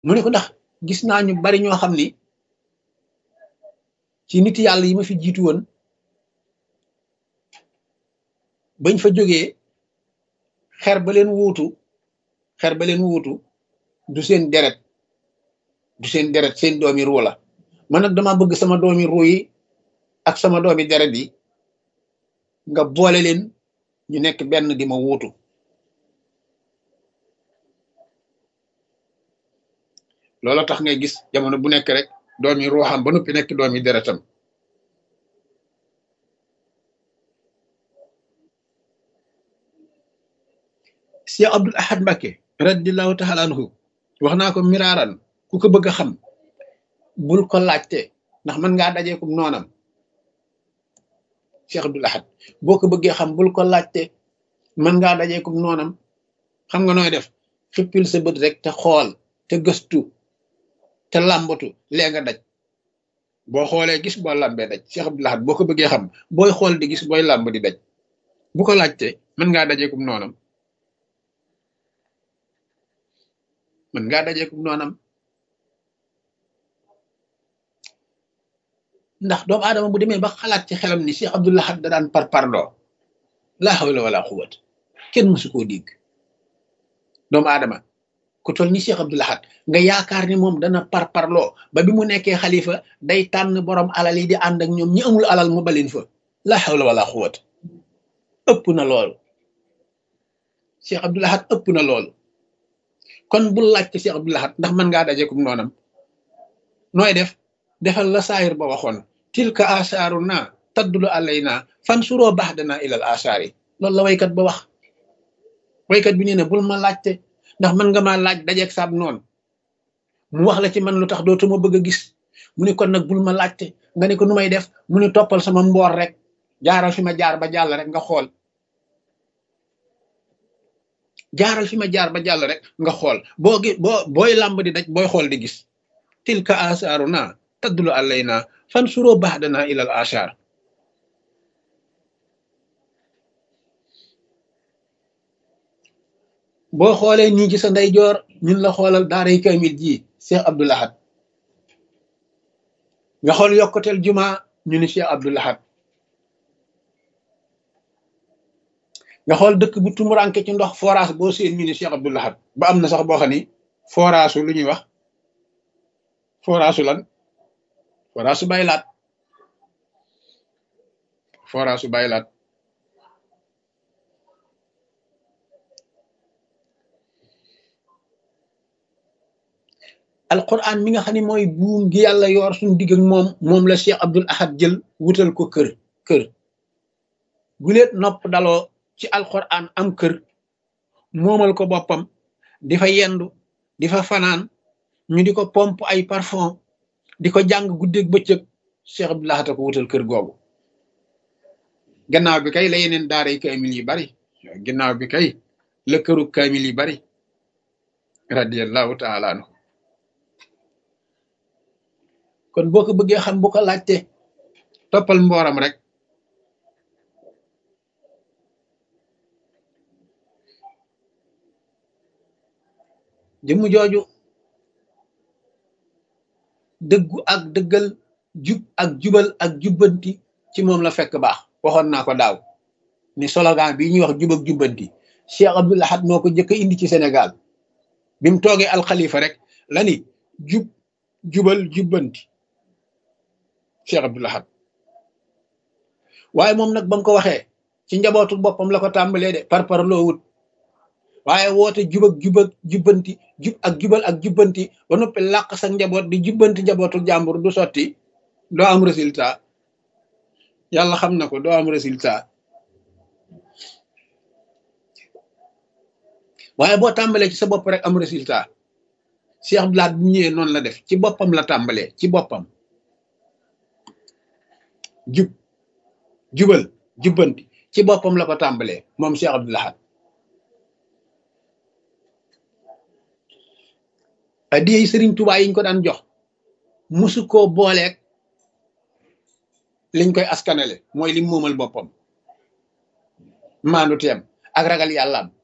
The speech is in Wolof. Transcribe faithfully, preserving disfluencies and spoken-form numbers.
mu ne ko ndax gis naa ñu bari ñoo xam ni ci nit yàlla yi ma fi jiitu woon bañ fa jógee xer ba leen wuutu xer ba leen wuutu du seen deret du seen deret seen doomi ruu la man nag dama bëgg sama doomi ruu yi ak sama doomi deret yi nga boole leen ñu nekk benn di ma wuutu loolu tax ngay gis jamono bu nekk rek doomi ruuxam ba noppi nekk doomi deretam Cheikh Abdoul Ahad Mbacké radiyallahu taala anhu wax naa ko miraaran ku ko bëgg a xam bul ko laajte ndax mën ngaa dajee ko noonam Cheikh Abdoul Ahad boo ko bëggee xam bul ko laajte mën ngaa dajee ko noonam xam nga nooy def xippil sa bët rek te xool te gëstu te làmbatu lee nga daj boo xoolee gis boo làmbee daj Cheikh Abdoul Ahad boo ko bëggee xam booy xool di gis booy làmb di daj bu ko laajte mën ngaa dajee ko noonam mën ngaa dajee ko noonam ndax doomu aadama bu demee ba xalaat ci xelam ni Cheikh Abdoul Ahad da daan par parloo laa hawla wala quwwata kenn mësu koo dégg doomu aadama ku toll ni Cheikh Abdoul Ahad nga yaakaar ni moom dana par parloo ba bi mu nekkee xalifa day tànn borom alal yi di ànd ak ñoom ñi amul alal mu balin fa laa hawla wala quwwata ëpp na loolu Cheikh Abdoul Ahad ëpp na loolu kon bul laaj ci Cheikh Abdoul Ahad ndax mën ngaa dajeekum noonam nooy def defal la saayir ba waxoon tilka asaaru naa taddulu alayna fan suroo baax danaa ilal asaar yi loolu la waykat ba wax waykat bi nee na bul ma laajte ndax mën nga maa laaj dajeeg saab noonu mu wax la ci man lu tax dootuma bëgg a gis mu ne kon nag bul ma laajte nga ne ko nu may def mu ne toppal sama mboor rek jaaral fi ma jaar ba jàll rek nga xool jaaral fi ma jaar ba jàll rek nga xool boo gi boo booy làmb di daj booy xool di gis tilka asaaru naa taddulu alayna fan suroo baax danaa ilal asaar boo xoolee nii ci sa ndeyjoor ñun la xoolal daaray kamil ji Cheikh Abdoul Ahad nga xool yokkuteel juma ñu ni Cheikh Abdoul Ahad nga xool dëkk bu tumuranke ci ndox forage boo seen ñu ni Cheikh Abdoul Ahad ba am na sax boo xam ni forage lu ñuy wax forage lan forage su baylaat forage su baylaat alquran mi nga xam ne mooy buum gi yàlla yor suñu digg ak moom moom la Cheikh Abdoul Ahad jël wutal ko kër kër guleet nopp daloo ci alquran am kër moomal ko boppam di fa yendu di fa fanaan ñu di ko pompe ay parfum di ko jàng guddeeg bëccëg Cheikh Abdoul Ahad ko wutal kër googu gannaaw bi kay la yeneen daaray kaamil yi bari gannaaw bi kay la këru kaamil yi bari radiyallahu taala anhu kon boo ko bëggee xam bu ko laajte toppal mbooram rek jëmm jooju dëggu ak dëggal jub ak jubal ak jubbanti ci moom la fekk baax waxoon naa ko daaw ni slogan bi ñuy wax jub ak jubbanti Cheikh Abdoul Ahad moo ko jëkk a indi ci Sénégal bi mu toogee alxalifa rek la ni jub jubal jubbanti Cheikh Abdoul Ahad waaye moom nag ba mu ko waxee ci njabootu boppam la ko tàmbalee de par par loo wut waaye woote jub ak jub ak jubbanti jub ak jubal ak jubbanti ba noppi làq sa njaboot di jubbanti njabootu jàmbur du sotti doo am résultat yàlla xam na ko doo am résultat waaye boo tàmbalee ci sa bopp rek am résultat Cheikh Abdoul Ahad bu ñëwee noonu la def ci boppam la tàmbalee ci boppam jub jubal jubbanti ci boppam la ko tàmbalee moom Cheikh Abdoul Ahad adiyey Sëriñ Tuubaa yiñ ko daan jox musu koo booleeg liñ koy askanale mooy lim moomal boppam maandu teem ak ragal yàllaam